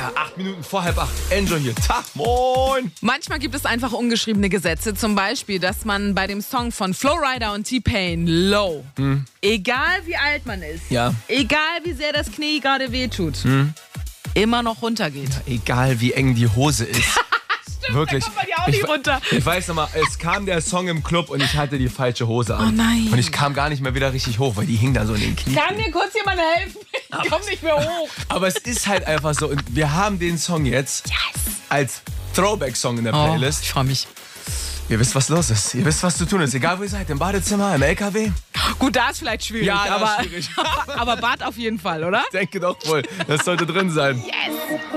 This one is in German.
8 Minuten vor 7:30. Enjoy hier. Tag, moin. Manchmal gibt es einfach ungeschriebene Gesetze. Zum Beispiel, dass man bei dem Song von Flo Rida und T-Pain, Low, egal wie alt man ist, Ja. egal wie sehr das Knie gerade wehtut, immer noch runtergeht. Egal wie eng die Hose ist. Wirklich. Da kommt man ja auch nicht runter. Ich weiß noch mal, es kam der Song im Club und ich hatte die falsche Hose an. Oh nein. Und ich kam gar nicht mehr wieder richtig hoch, weil die hing dann so in den Knien. Kann mir kurz jemand helfen? Ich komm nicht mehr hoch. Aber es ist halt einfach so. Und wir haben den Song jetzt als Throwback-Song in der Playlist. Ich freu mich. Ihr wisst, was los ist. Ihr wisst, was zu tun ist. Egal, wo ihr seid. Im Badezimmer, im LKW. Gut, da ist vielleicht schwierig, Ja, da ist aber, schwierig. aber Bad auf jeden Fall, oder? Denke doch wohl. Das sollte drin sein. Yes!